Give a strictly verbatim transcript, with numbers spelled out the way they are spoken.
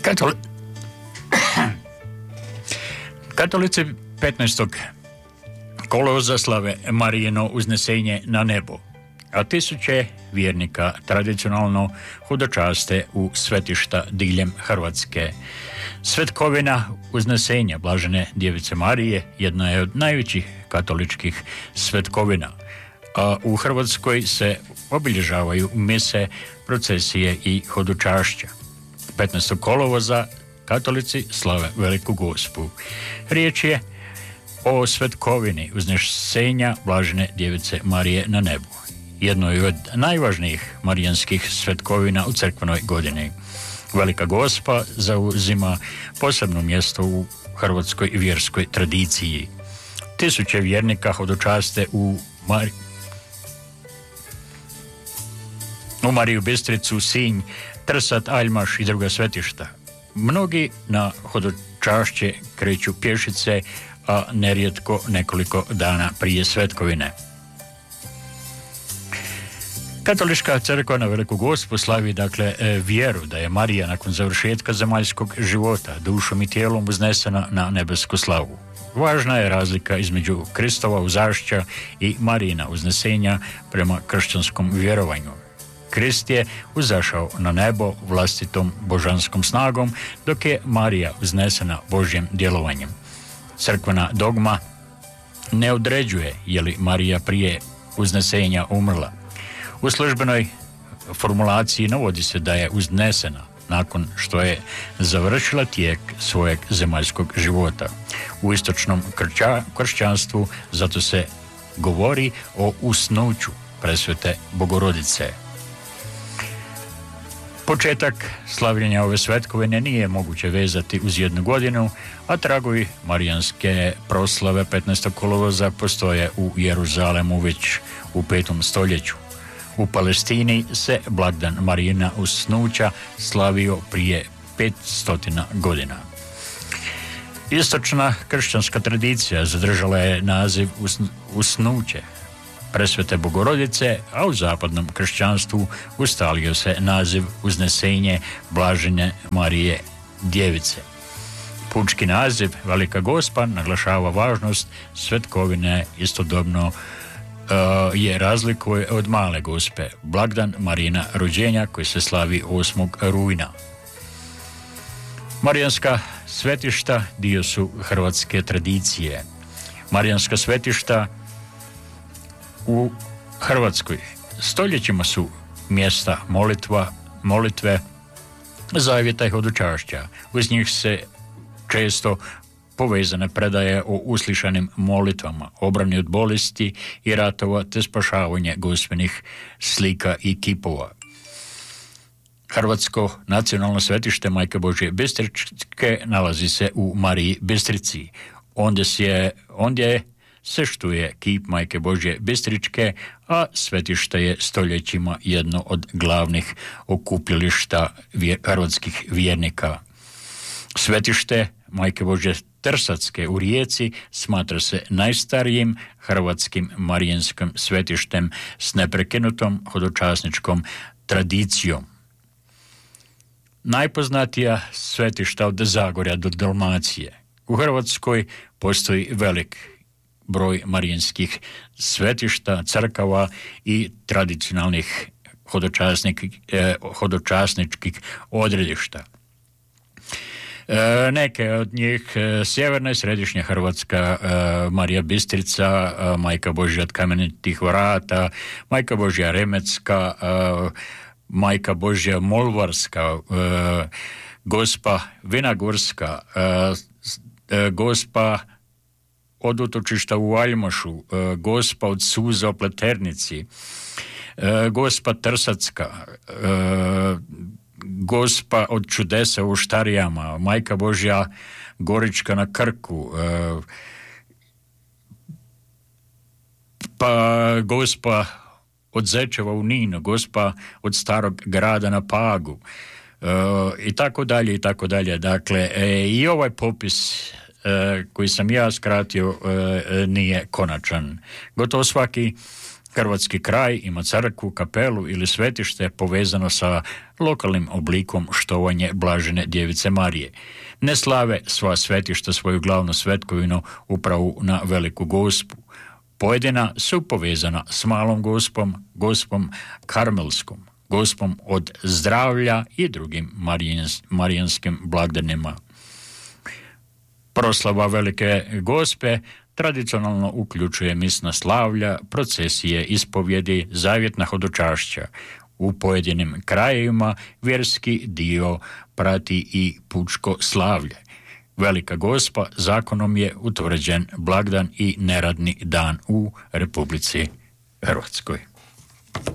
Katoli... Katolici petnaestog kolovoza slave Marijino uznesenje na nebo, a tisuće vjernika tradicionalno hodočaste u svetišta diljem Hrvatske. Svetkovina uznesenja Blažene Djevice Marije jedna je od najvećih katoličkih svetkovina, a u Hrvatskoj se obilježavaju mise, procesije i hodočašća. petnaestog kolovoza katolici slave Veliku Gospu. Riječ je o svetkovini uznesenja Blažene Djevice Marije na nebu, jednoj od najvažnijih marijanskih svetkovina u crkvenoj godini. Velika Gospa zauzima posebno mjesto u hrvatskoj vjerskoj tradiciji. Tisuće vjernika hodočaste u, Mar... u Mariju Bistricu, Sinj, Trsat, Aljmaš i druga svetišta. Mnogi na hodočašće kreću pješice, a nerijetko nekoliko dana prije svetkovine. Katolička crkva na Veliku Gospu slavi dakle vjeru da je Marija nakon završetka zemaljskog života dušom i tijelom uznesena na nebesku slavu. Važna je razlika između Kristova uzašća i Marijina uznesenja prema kršćanskom vjerovanju. Krist je uzašao na nebo vlastitom božanskom snagom, dok je Marija uznesena Božjem djelovanjem. Crkvena dogma ne određuje je li Marija prije uznesenja umrla. U službenoj formulaciji navodi se da je uznesena nakon što je završila tijek svojeg zemaljskog života. U istočnom krča, kršćanstvu zato se govori o usnuću presvete Bogorodice. Početak slavljenja ove svetkovine nije moguće vezati uz jednu godinu, a tragovi marijanske proslave petnaestog kolovoza postoje u Jeruzalemu već u petom stoljeću. U Palestini se blagdan Marijina usnuća slavio prije petstotina godina. Istočna kršćanska tradicija zadržala je naziv usnuće presvete Bogorodice, a u zapadnom kršćanstvu ustalio se naziv uznesenje Blažene Marije Djevice. Pučki naziv Velika Gospa naglašava važnost svetkovine, istodobno uh, je razlikuje od Male Gospe, blagdan Marijina rođenja koji se slavi osmog rujna. Marijanska svetišta dio su hrvatske tradicije. Marijanska svetišta u Hrvatskoj stoljećima su mjesta molitva, molitve, zavjeta i hodočašća. Uz njih se često povezane predaje o uslišanim molitvama, obrani od bolesti i ratova te spašavanje Gospinih slika i kipova. Hrvatsko nacionalno svetište Majke Božje Bistričke nalazi se u Mariji Bistrici. Ondje je, ondje se štuje kip Majke Božje Bistričke, a svetište je stoljećima jedno od glavnih okupljališta vjer, hrvatskih vjernika. Svetište Majke Božje Trsatske u Rijeci smatra se najstarijim hrvatskim marijanskim svetištem s neprekinutom hodočasničkom tradicijom. Najpoznatija svetišta od Zagorja do Dalmacije. U Hrvatskoj postoji velik broj marijanskih svetišta, crkava i tradicionalnih eh, hodočasničkih odredišta. E, neke od njih e, sjeverna i središnja Hrvatska, e, Marija Bistrica, e, Majka Božja od Kamenitih vrata, Majka Božja Remecka, e, Majka Božja Molvarska, e, Gospa Vinagorska, e, e, Gospa od utočišta u Aljmašu, e, Gospa od Suza u Pleternici, e, Gospa Trsatska, e, Gospa od čudesa u Štarijama, Majka Božja Gorička na Krku, e, pa Gospa od Zečeva u Ninu, Gospa od Starog grada na Pagu, e, i tako dalje, i tako dalje. Dakle, e, i ovaj popis e, koji sam ja skratio e, nije konačan. Gotovo svaki Hrvatski kraj ima crkvu, kapelu ili svetište povezano sa lokalnim oblikom štovanje blažene djevice Marije. Ne slave sva svetišta svoju glavnu svetkovinu upravo na Veliku Gospu. Pojedina su povezana s Malom Gospom, Gospom Karmelskom, Gospom od zdravlja i drugim marijans, marijanskim blagdanima. Proslava Velike Gospe tradicionalno uključuje misna slavlja, procesije, ispovjedi, zavjetna hodočašća. U pojedinim krajevima vjerski dio prati i pučko slavlje. Velika Gospa zakonom je utvrđen blagdan i neradni dan u Republici Hrvatskoj.